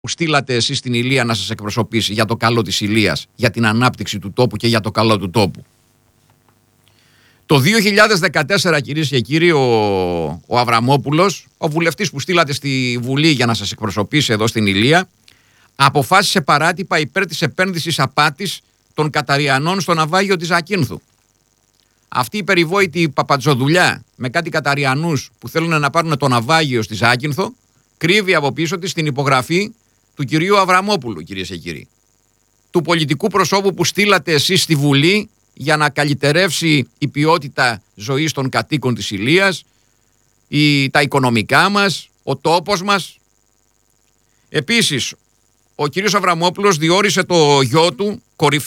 που στείλατε εσείς στην Ηλία να σας εκπροσωπήσει για το καλό της Ηλίας, για την ανάπτυξη του τόπου και για το καλό του τόπου. Το 2014, κυρίες και κύριοι, ο Αβραμόπουλος, ο βουλευτής που στείλατε στη Βουλή για να σας εκπροσωπήσει εδώ στην Ηλία, αποφάσισε παράτυπα υπέρ της επένδυσης απάτης των Καταριανών στο ναυάγιο της Ακίνθου. Αυτή η περιβόητη παπατζοδουλειά με κάτι Καταριανούς που θέλουν να πάρουν το ναυάγιο στη Ζάκυνθο κρύβει από πίσω της την υπογραφή του κυρίου Αβραμόπουλου, κυρίες και κύριοι. Του πολιτικού προσώπου που στείλατε εσείς στη Βουλή για να καλυτερεύσει η ποιότητα ζωής των κατοίκων της Ηλίας, τα οικονομικά μας, ο τόπος μας. Επίσης, ο κύριος Αβραμόπουλος διόρισε το γιο του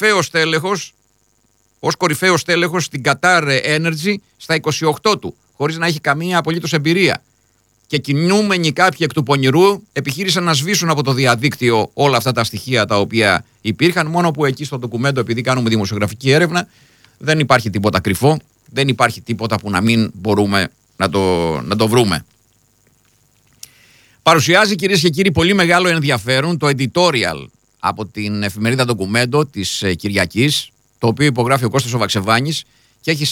ως κορυφαίο στέλεχος στην Qatar Energy στα 28 του, χωρίς να έχει καμία απολύτως εμπειρία. Και κινούμενοι κάποιοι εκ του πονηρού επιχείρησαν να σβήσουν από το διαδίκτυο όλα αυτά τα στοιχεία τα οποία υπήρχαν, μόνο που εκεί στο ντοκουμέντο, επειδή κάνουμε δημοσιογραφική έρευνα, δεν υπάρχει τίποτα κρυφό, δεν υπάρχει τίποτα που να μην μπορούμε να το βρούμε. Παρουσιάζει, κυρίες και κύριοι, πολύ μεγάλο ενδιαφέρον το editorial από την εφημερίδα Ντοκουμέντο της Κυριακής, το οποίο υπογράφει ο Κώστας ο Βαξεβάνης και έχει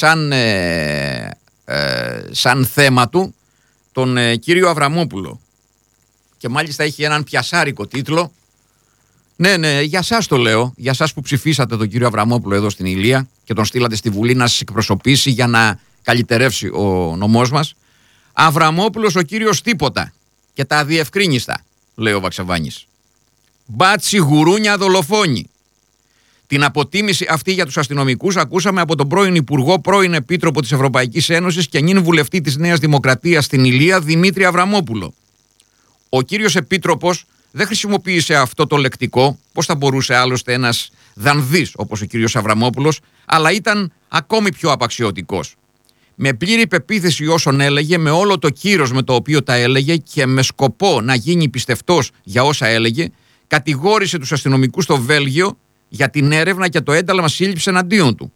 σαν θέμα του τον κύριο Αβραμόπουλο. Και μάλιστα έχει έναν πιασάρικο τίτλο. Ναι, για σας το λέω, για σας που ψηφίσατε τον κύριο Αβραμόπουλο εδώ στην Ηλία και τον στείλατε στη Βουλή να σας εκπροσωπήσει για να καλυτερεύσει ο νομός μας. Αβραμόπουλος ο κύριος τίποτα και τα αδιευκρίνιστα, λέει ο Βαξεβάνης. Μπάτσι γουρούνια δολοφόνοι. Την αποτίμηση αυτή για τους αστυνομικούς ακούσαμε από τον πρώην Υπουργό, πρώην Επίτροπο της Ευρωπαϊκής Ένωσης και νυν βουλευτή της Νέας Δημοκρατίας στην Ηλία, Δημήτρη Αβραμόπουλο. Ο κύριος Επίτροπος δεν χρησιμοποίησε αυτό το λεκτικό, πώς θα μπορούσε άλλωστε ένας δανδύς όπως ο κύριος Αβραμόπουλος, αλλά ήταν ακόμη πιο απαξιωτικός. Με πλήρη πεποίθηση όσων έλεγε, με όλο το κύρος με το οποίο τα έλεγε και με σκοπό να γίνει πιστευτός για όσα έλεγε, κατηγόρησε τους αστυνομικούς στο Βέλγιο για την έρευνα και το ένταλμα σύλληψης εναντίον του.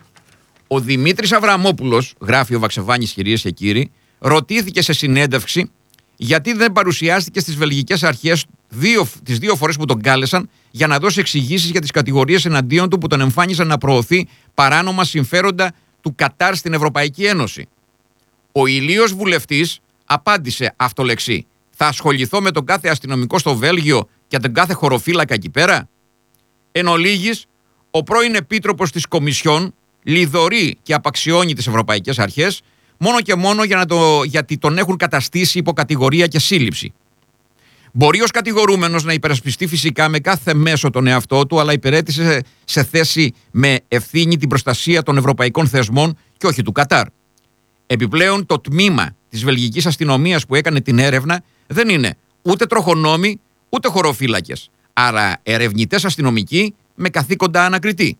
Ο Δημήτρης Αβραμόπουλος, γράφει ο Βαξεβάνης, κυρίες και κύριοι, ρωτήθηκε σε συνέντευξη γιατί δεν παρουσιάστηκε στις βελγικές αρχές τις δύο φορές που τον κάλεσαν για να δώσει εξηγήσεις για τις κατηγορίες εναντίον του που τον εμφάνισαν να προωθεί παράνομα συμφέροντα του Κατάρ στην Ευρωπαϊκή Ένωση. Ο ηλίος βουλευτής απάντησε αυτολεξή: θα ασχοληθώ με τον κάθε αστυνομικό στο Βέλγιο και τον κάθε χωροφύλακα εκεί πέρα. Εν ολίγης, ο πρώην Επίτροπος της Κομισιόν λιδωρεί και απαξιώνει τις ευρωπαϊκές αρχές μόνο και μόνο γιατί τον έχουν καταστήσει υποκατηγορία και σύλληψη. Μπορεί ως κατηγορούμενος να υπερασπιστεί φυσικά με κάθε μέσο τον εαυτό του, αλλά υπηρέτησε σε θέση με ευθύνη την προστασία των ευρωπαϊκών θεσμών και όχι του Κατάρ. Επιπλέον, το τμήμα της βελγικής αστυνομίας που έκανε την έρευνα δεν είναι ούτε τροχονόμοι ούτε χωροφύλακες. Άρα ερευνητές αστυνομικοί με καθήκοντα ανακριτή.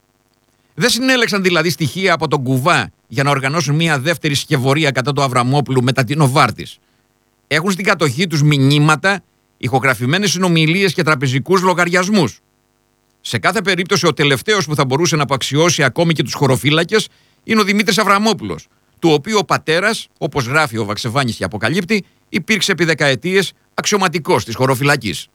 Δεν συνέλεξαν δηλαδή στοιχεία από τον Κουβά για να οργανώσουν μια δεύτερη σκευωρία κατά του Αβραμόπουλου μετά την Νοβάρτης. Έχουν στην κατοχή τους μηνύματα, ηχογραφημένες συνομιλίες και τραπεζικούς λογαριασμούς. Σε κάθε περίπτωση ο τελευταίος που θα μπορούσε να απαξιώσει ακόμη και τους χωροφύλακες είναι ο Δημήτρης Αβραμόπουλος, του οποίου ο πατέρας, όπως γράφει ο Βαξεβάνης και αποκαλύπτει, υπήρξε επί δεκαετίες αξιωματικός της χωροφυλακής.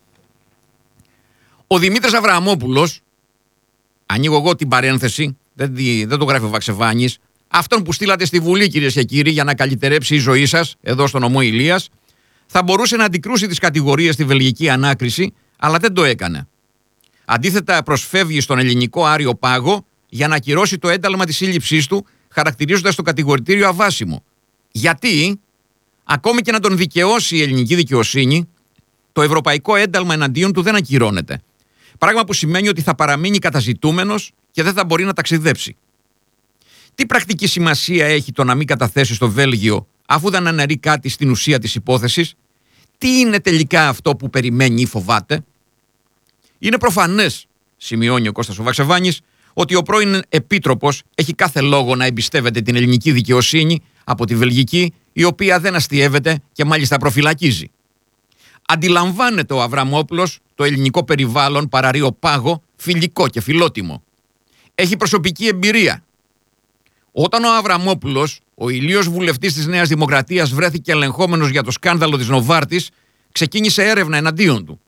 Ο Δημήτρης Αβραμόπουλος, ανοίγω εγώ την παρένθεση, δεν το γράφει ο Βαξεβάνης, αυτόν που στείλατε στη Βουλή, κυρίες και κύριοι, για να καλυτερέψει η ζωή σας εδώ στο νομό Ηλίας, θα μπορούσε να αντικρούσει τις κατηγορίες στη βελγική ανάκριση, αλλά δεν το έκανε. Αντίθετα, προσφεύγει στον ελληνικό Άριο Πάγο για να ακυρώσει το ένταλμα της σύλληψής του, χαρακτηρίζοντας το κατηγορητήριο αβάσιμο. Γιατί, ακόμη και να τον δικαιώσει η ελληνική δικαιοσύνη, το ευρωπαϊκό ένταλμα εναντίον του δεν ακυρώνεται. Πράγμα που σημαίνει ότι θα παραμείνει καταζητούμενος και δεν θα μπορεί να ταξιδέψει. Τι πρακτική σημασία έχει το να μην καταθέσει στο Βέλγιο, αφού δεν αναιρεί κάτι στην ουσία της υπόθεσης? Τι είναι τελικά αυτό που περιμένει ή φοβάται? Είναι προφανές, σημειώνει ο Κώστας ο Βαξεβάνης, ότι ο πρώην Επίτροπος έχει κάθε λόγο να εμπιστεύεται την ελληνική δικαιοσύνη από τη βελγική, η οποία δεν αστιεύεται και μάλιστα προφυλακίζει. Αντιλαμβάνεται ο Αβραμόπουλος το ελληνικό περιβάλλον παραρρείο πάγο, φιλικό και φιλότιμο. Έχει προσωπική εμπειρία. Όταν ο Αβραμόπουλος, ο ηλίος βουλευτής της Νέας Δημοκρατίας, βρέθηκε ελεγχόμενος για το σκάνδαλο της Νοβάρτης, ξεκίνησε έρευνα εναντίον του.